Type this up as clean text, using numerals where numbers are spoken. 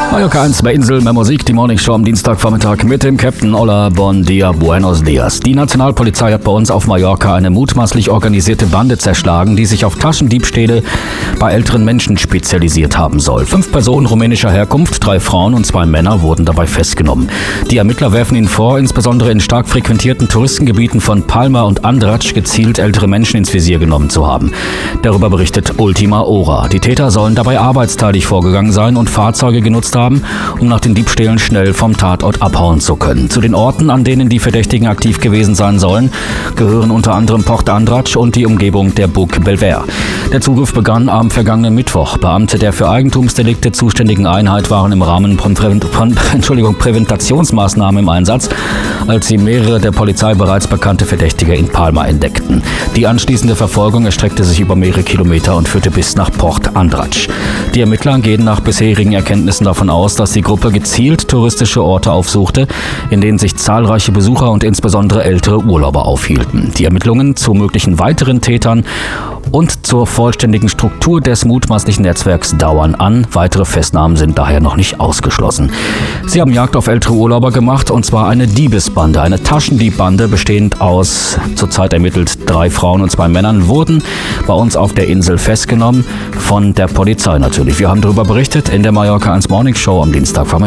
Mallorca 1 bei Insel, mehr Musik, die Morning Show am Dienstagvormittag mit dem Captain. Hola, bon dia, buenos dias. Die Nationalpolizei hat bei uns auf Mallorca eine mutmaßlich organisierte Bande zerschlagen, die sich auf Taschendiebstähle bei älteren Menschen spezialisiert haben soll. 5 Personen rumänischer Herkunft, 3 Frauen und 2 Männer wurden dabei festgenommen. Die Ermittler werfen ihnen vor, insbesondere in stark frequentierten Touristengebieten von Palma und Andratx gezielt ältere Menschen ins Visier genommen zu haben. Darüber berichtet Ultima Hora. Die Täter sollen dabei arbeitsteilig vorgegangen sein und Fahrzeuge genutzt haben, um nach den Diebstählen schnell vom Tatort abhauen zu können. Zu den Orten, an denen die Verdächtigen aktiv gewesen sein sollen, gehören unter anderem Port Andratx und die Umgebung der Buc Belver. Der Zugriff begann am vergangenen Mittwoch. Beamte der für Eigentumsdelikte zuständigen Einheit waren im Rahmen von Präventationsmaßnahmen im Einsatz, als sie mehrere der Polizei bereits bekannte Verdächtige in Palma entdeckten. Die anschließende Verfolgung erstreckte sich über mehrere Kilometer und führte bis nach Port Andratx. Die Ermittler gehen nach bisherigen Erkenntnissen davon aus, dass die Gruppe gezielt touristische Orte aufsuchte, in denen sich zahlreiche Besucher und insbesondere ältere Urlauber aufhielten. Die Ermittlungen zu möglichen weiteren Tätern und zur vollständigen Struktur des mutmaßlichen Netzwerks dauern an. Weitere Festnahmen sind daher noch nicht ausgeschlossen. Sie haben Jagd auf ältere Urlauber gemacht, und zwar eine Diebesbande, eine Taschendiebbande bestehend aus zurzeit ermittelt 3 Frauen und 2 Männern, wurden bei uns auf der Insel festgenommen, von der Polizei natürlich. Wir haben darüber berichtet in der Mallorca 1 Morning Show am Dienstagvormittag.